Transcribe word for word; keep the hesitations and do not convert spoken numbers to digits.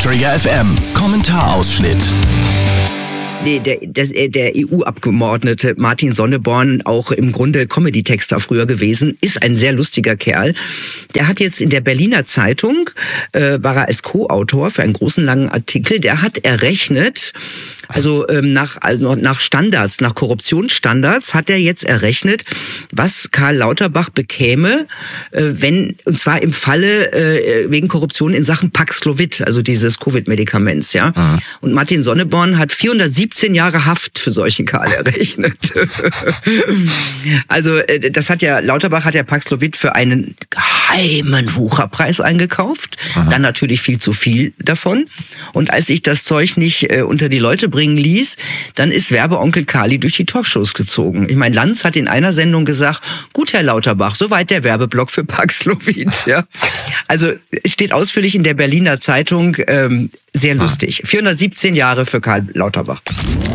Trigger F M, Kommentarausschnitt. Der, der, der E U-Abgeordnete Martin Sonneborn, auch im Grunde Comedy-Texter früher gewesen, ist ein sehr lustiger Kerl. Der hat jetzt in der Berliner Zeitung, äh, war er als Co-Autor für einen großen langen Artikel, der hat errechnet, also ähm, nach, also nach Standards, nach Korruptionsstandards hat er jetzt errechnet, was Karl Lauterbach bekäme, äh, wenn, und zwar im Falle äh, wegen Korruption in Sachen Paxlovid, also dieses Covid-Medikaments, ja. Mhm. Und Martin Sonneborn hat vierhundertsiebzehn Jahre Haft für solchen Karl errechnet. Also äh, das hat ja, Lauterbach hat ja Paxlovid für einen geheimen Wucherpreis eingekauft, mhm. dann natürlich viel zu viel davon. Und als sich das Zeug nicht äh, unter die Leute bringen ließ, dann ist Werbeonkel Kali durch die Talkshows gezogen. Ich meine, Lanz hat in einer Sendung gesagt, gut, Herr Lauterbach, soweit der Werbeblock für Paxlovid. Ja. Also es steht ausführlich in der Berliner Zeitung, ähm, sehr lustig. vierhundertsiebzehn Jahre für Karl Lauterbach.